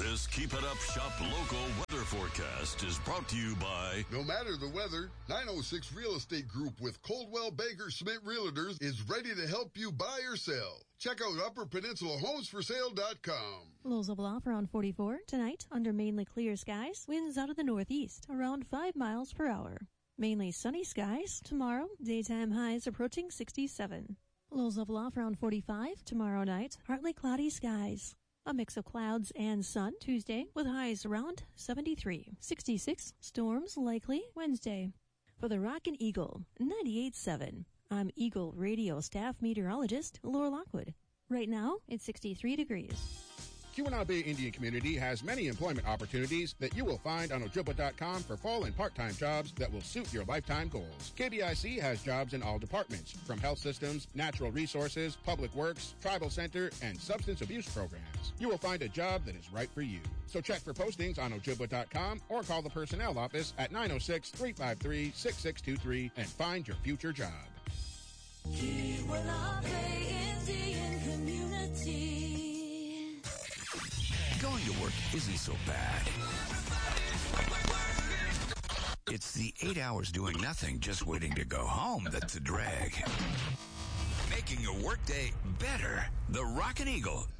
This Keep It Up Shop Local weather forecast is brought to you by... No matter the weather, 906 Real Estate Group with Coldwell Banker Smith Realtors is ready to help you buy or sell. Check out UpperPeninsulaHomesForSale.com. Lows level off around 44 tonight under mainly clear skies. Winds out of the northeast around 5 miles per hour. Mainly sunny skies. Tomorrow, daytime highs approaching 67. Lows level off around 45 tomorrow night. Partly cloudy skies. A mix of clouds and sun Tuesday with highs around 73. 66. Storms likely Wednesday. For the Rockin' Eagle 98.7. I'm Eagle Radio staff meteorologist Laura Lockwood. Right now, it's 63 degrees. Keweenaw Bay Indian Community has many employment opportunities that you will find on Ojibwa.com for full and part-time jobs that will suit your lifetime goals. KBIC has jobs in all departments, from health systems, natural resources, public works, tribal center, and substance abuse programs. You will find a job that is right for you. So check for postings on Ojibwa.com or call the personnel office at 906-353-6623 and find your future job. Keweenaw Bay Indian Community. Going to work isn't so bad. It's the 8 hours doing nothing, just waiting to go home that's a drag. Making your workday better. The Rockin' Eagle